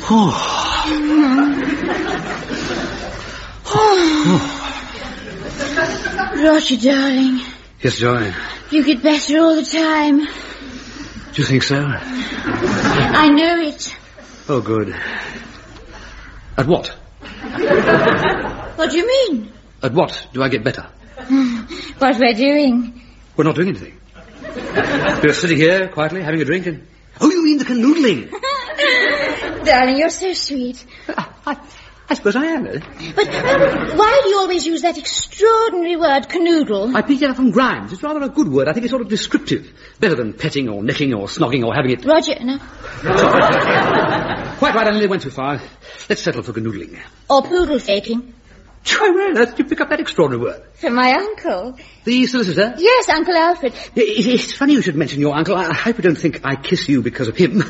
Roger, darling. Yes, Joy. You get better all the time. Do you think so? I know it. Oh, good. At what? What do you mean? At what do I get better? What we're doing. We're not doing anything. We're sitting here quietly having a drink and... Oh, you mean the canoodling? Darling, you're so sweet. I suppose I am. But why do you always use that extraordinary word, canoodle? I picked it up from Grimes. It's rather a good word. I think it's sort of descriptive. Better than petting or necking or snogging or having it... Roger, no. Quite right, I nearly went too far. Let's settle for canoodling. Or poodle faking. Why, where on earth did you pick up that extraordinary word? From my uncle. The solicitor? Yes, Uncle Alfred. It's funny you should mention your uncle. I hope you don't think I kiss you because of him.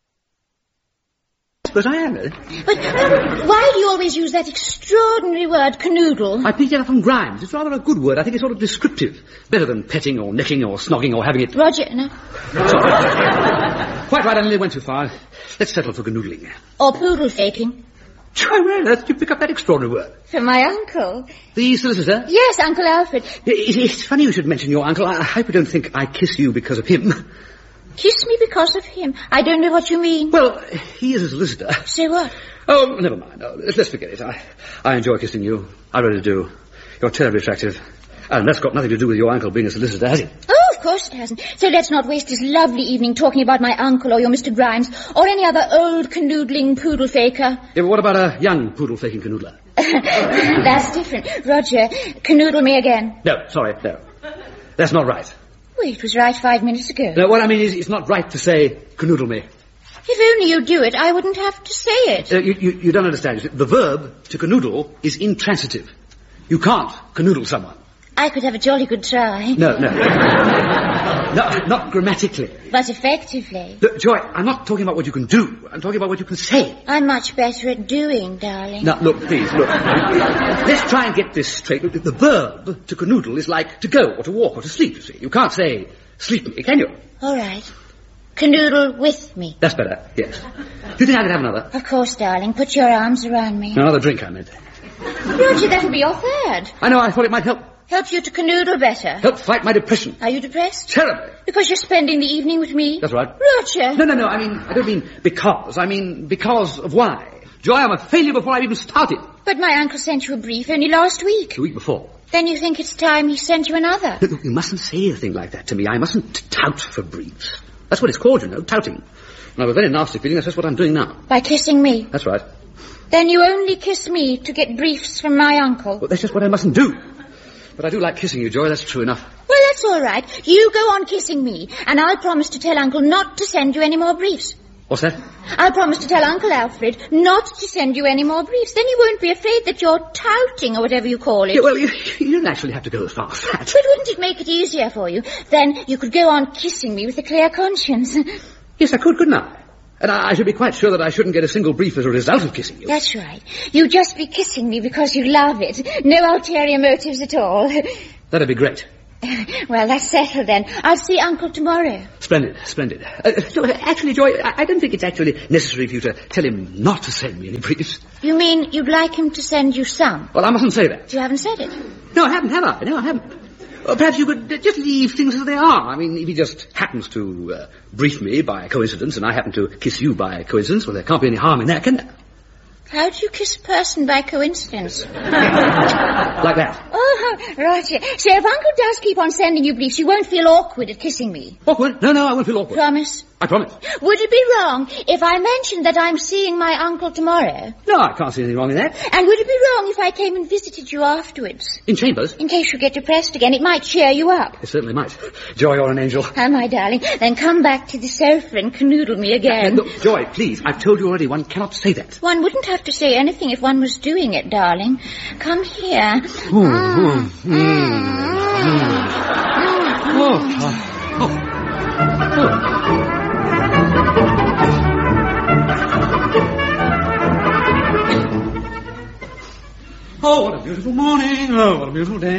I suppose I am. But why do you always use that extraordinary word, canoodle? I picked it up from Grimes. It's rather a good word. I think it's sort of descriptive. Better than petting or necking or snogging or having it... Roger, no. Quite right, I nearly went too far. Let's settle for canoodling. Or poodle faking. Why, where on earth did you pick up that extraordinary word? From my uncle. The solicitor? Yes, Uncle Alfred. It's funny you should mention your uncle. I hope you don't think I kiss you because of him. Kiss me because of him? I don't know what you mean. Well, he is a solicitor. Say what? Oh, never mind. Oh, let's forget it. I enjoy kissing you. I really do. You're terribly attractive. And that's got nothing to do with your uncle being a solicitor, has it? Oh, of course it hasn't. So let's not waste this lovely evening talking about my uncle or your Mr. Grimes or any other old canoodling poodle faker. Yeah, but what about a young poodle faking canoodler? That's different. Roger, canoodle me again. No, sorry, no. That's not right. Well, it was right 5 minutes ago. No, what I mean is it's not right to say canoodle me. If only you'd do it, I wouldn't have to say it. You don't understand. The verb to canoodle is intransitive. You can't canoodle someone. I could have a jolly good try. No. No, not grammatically. But effectively. Look, Joy, I'm not talking about what you can do. I'm talking about what you can say. I'm much better at doing, darling. Now, look, please, look. Let's try and get this straight. Look, the verb to canoodle is like to go or to walk or to sleep, you see. You can't say sleep me, can you? All right. Canoodle with me. That's better, yes. Do you think I could have another? Of course, darling. Put your arms around me. Another drink, I meant. Roger, that'll be your third. I know, I thought it might help. Help you to canoodle better. Help fight my depression. Are you depressed? Terribly. Because you're spending the evening with me? That's right. Roger. No, I don't mean because. I mean because of why. Joy, I'm a failure before I've even started. But my uncle sent you a brief only last week. The week before. Then you think it's time he sent you another? Look, you mustn't say anything like that to me. I mustn't tout for briefs. That's what it's called, you know, touting. And I have a very nasty feeling that's just what I'm doing now. By kissing me? That's right. Then you only kiss me to get briefs from my uncle? Well, that's just what I mustn't do. But I do like kissing you, Joy, that's true enough. Well, that's all right. You go on kissing me, and I'll promise to tell Uncle not to send you any more briefs. What's that? I'll promise to tell Uncle Alfred not to send you any more briefs. Then you won't be afraid that you're touting or whatever you call it. Yeah, well, you don't actually have to go as far as that. But wouldn't it make it easier for you? Then you could go on kissing me with a clear conscience. Yes, I could, couldn't I? And I should be quite sure that I shouldn't get a single brief as a result of kissing you. That's right. You just be kissing me because you love it. No ulterior motives at all. That'd be great. Well, that's settled then. I'll see Uncle tomorrow. Splendid. Actually, Joy, I don't think it's actually necessary for you to tell him not to send me any briefs. You mean you'd like him to send you some? Well, I mustn't say that. You haven't said it? No, I haven't, have I? No, I haven't. Perhaps you could just leave things as they are. I mean, if he just happens to brief me by coincidence and I happen to kiss you by coincidence, well, there can't be any harm in that, can there? How do you kiss a person by coincidence? Like that. Oh, Roger. So if Uncle does keep on sending you briefs, you won't feel awkward at kissing me? Awkward? No, I won't feel awkward. Promise? I promise. Would it be wrong if I mentioned that I'm seeing my uncle tomorrow? No, I can't see anything wrong in that. And would it be wrong if I came and visited you afterwards? In chambers? In case you get depressed again, it might cheer you up. It certainly might. Joy, you're an angel. Oh, my darling. Then come back to the sofa and canoodle me again. Look, Joy, please, I've told you already, one cannot say that. One wouldn't have to say anything if one was doing it, darling. Come here. Oh, what a beautiful morning. Oh, what a beautiful day.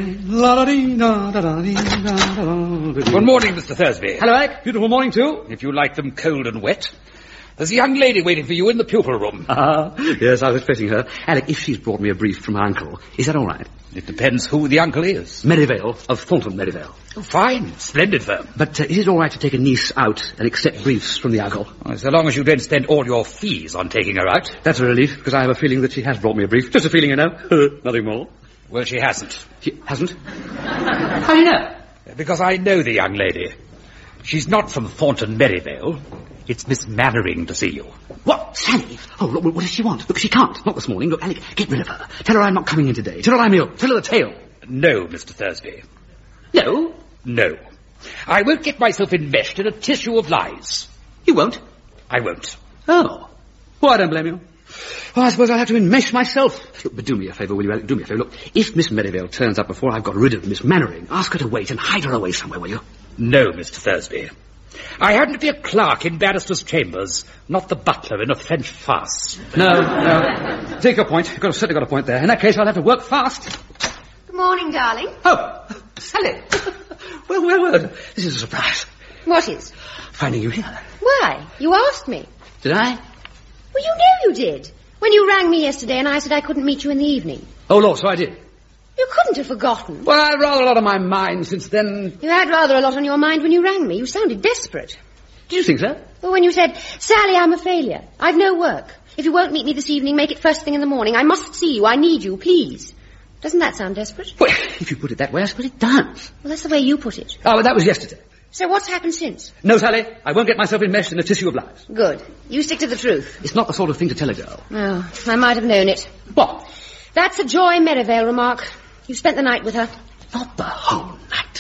La-da-dee-da-da-da-dee-da-da-da. Good morning, Mr. Thursby. Hello, Ike. Beautiful morning, too. If you like them cold and wet. There's a young lady waiting for you in the pupil room. Ah, yes, I was expecting her. Alec, if she's brought me a brief from her uncle, is that all right? It depends who the uncle is. Merivale, of Thornton Merivale. Oh, fine. Splendid firm. But is it all right to take a niece out and accept briefs from the uncle? Well, so long as you don't spend all your fees on taking her out. That's a relief, because I have a feeling that she has brought me a brief. Just a feeling, you know. Nothing more. Well, she hasn't. She hasn't? How do you know? Because I know the young lady. She's not from Thornton Merivale. It's Miss Mannering to see you. What? Sally? Oh, look, what does she want? Look, she can't. Not this morning. Look, Alec, get rid of her. Tell her I'm not coming in today. Tell her I'm ill. Tell her the tale. No, Mr. Thursby. No? No. I won't get myself enmeshed in a tissue of lies. You won't? I won't. Oh. Well, I don't blame you. Well, I suppose I'll have to enmesh myself. Look, but do me a favour, will you, Alec? Do me a favour. Look, if Miss Merivale turns up before I've got rid of Miss Mannering, ask her to wait and hide her away somewhere, will you? No, Mr. Thursby. I happen to be a clerk in barrister's chambers, not the butler in a French farce. No. Take your point. You've certainly got a point there. In that case, I'll have to work fast. Good morning, darling. Oh, Sally. Well, this is a surprise. What is? Finding you here. Why? You asked me. Did I? Well, you know you did. When you rang me yesterday and I said I couldn't meet you in the evening. Oh, Lord, so I did. You couldn't have forgotten. Well, I had rather a lot on my mind since then. You had rather a lot on your mind when you rang me. You sounded desperate. Do you think so? Well, when you said, Sally, I'm a failure. I've no work. If you won't meet me this evening, make it first thing in the morning. I must see you. I need you, please. Doesn't that sound desperate? Well, if you put it that way, I suppose it does. Well, that's the way you put it. Oh, but that was yesterday. So what's happened since? No, Sally, I won't get myself enmeshed in a tissue of lies. Good. You stick to the truth. It's not the sort of thing to tell a girl. Oh, I might have known it. What? That's a Joy Merivale remark. You spent the night with her. Not the whole night.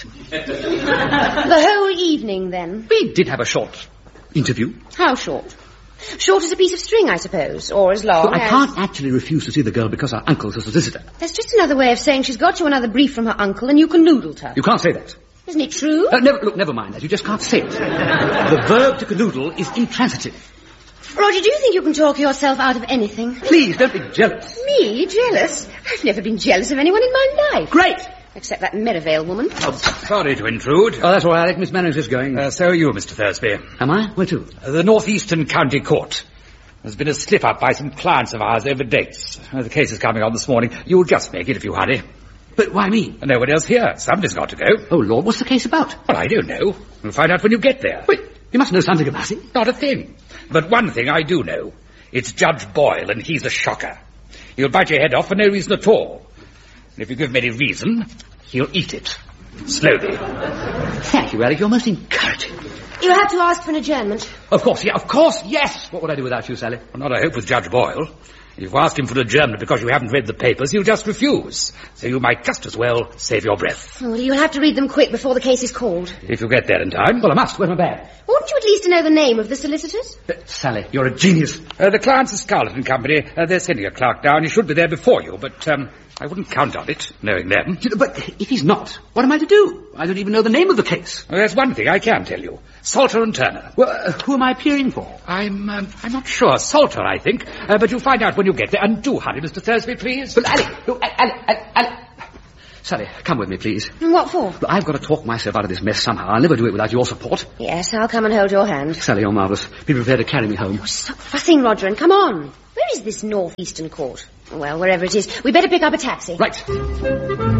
The whole evening, then. We did have a short interview. How short? Short as a piece of string, I suppose, or as long Look, as... I can't actually refuse to see the girl because her uncle's a solicitor. That's just another way of saying she's got you another brief from her uncle and you can canoodle her. You can't say that. Isn't it true? Never mind that. You just can't say it. The verb to canoodle is intransitive. Roger, do you think you can talk yourself out of anything? Please, don't be jealous. Me? Jealous? I've never been jealous of anyone in my life. Great! Except that Merivale woman. Oh, sorry to intrude. Oh, that's all right, Alec. Miss Mannering's just going. So are you, Mr. Thursby. Am I? Where to? The North Eastern County Court. There's been a slip-up by some clients of ours over dates. The case is coming on this morning. You'll just make it if you hurry. But why me? No one else here. Somebody's got to go. Oh, Lord, what's the case about? Well, I don't know. We'll find out when you get there. Wait, you must know something about it. Not a thing. But one thing I do know. It's Judge Boyle, and he's a shocker. He'll bite your head off for no reason at all. And if you give him any reason, he'll eat it. Slowly. Thank you, Alec. You're most encouraging. You'll have to ask for an adjournment. Of course, yes. What would I do without you, Sally? Well, not I hope with Judge Boyle. If you ask him for an adjournment because you haven't read the papers, he'll just refuse. So you might just as well save your breath. Oh, well, you'll have to read them quick before the case is called. If you get there in time. Well, I must. Where's my bag? Oughtn't you at least to know the name of the solicitors? Sally, you're a genius. The client's a Scarlett and Company. They're sending a clerk down. He should be there before you, but I wouldn't count on it, knowing them. But if he's not, what am I to do? I don't even know the name of the case. Well, there's one thing I can tell you. Salter and Turner. Well, who am I appearing for? I'm not sure. Salter, I think. But you'll find out when you get there. And do hurry, Mr. Thursby, please. But Alec. Sally, come with me, please. What for? Look, I've got to talk myself out of this mess somehow. I'll never do it without your support. Yes, I'll come and hold your hand. Sally, you're marvellous. Be prepared to carry me home. Stop fussing, Roger, and come on. Where is this North Eastern Court? Well, wherever it is, we better pick up a taxi. Right.